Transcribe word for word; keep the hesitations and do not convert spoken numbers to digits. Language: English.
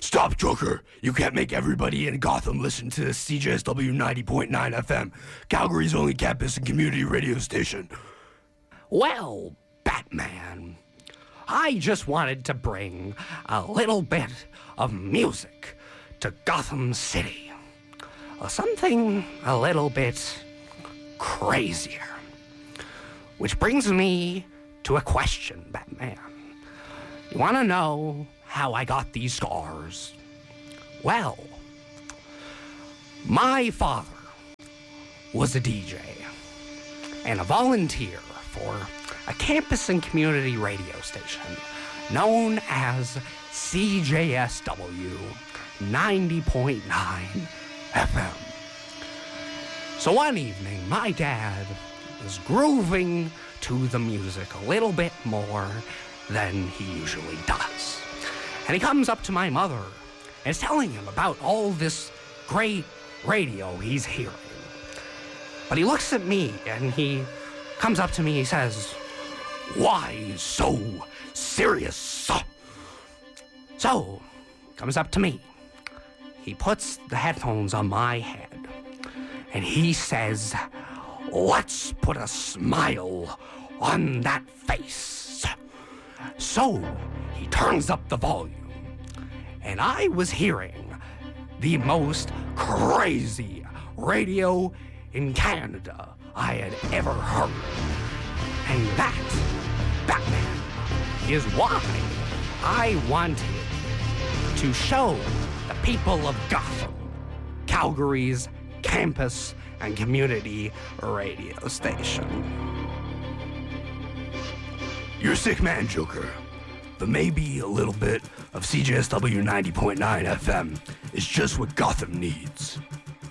Stop, Joker. You can't make everybody in Gotham listen to C J S W ninety point nine F M, Calgary's only campus and community radio station. Well, Batman, I just wanted to bring a little bit of music to Gotham City. Uh, something a little bit crazier. Which brings me to a question, Batman. You want to know how I got these scars? Well, my father was a D J and a volunteer for a campus and community radio station known as C J S W ninety point nine F M. So one evening, my dad was grooving to the music a little bit more than he usually does. And he comes up to my mother and is telling him about all this great radio he's hearing. But he looks at me and he comes up to me, he says, "Why so serious?" So, comes up to me. He puts the headphones on my head and he says, "Let's put a smile on that face." So, he turns up the volume, and I was hearing the most crazy radio in Canada I had ever heard. And that, Batman, is why I wanted to show the people of Gotham, Calgary's campus and community radio station. You're a sick man, Joker. But maybe a little bit of C J S W ninety point nine F M is just what Gotham needs.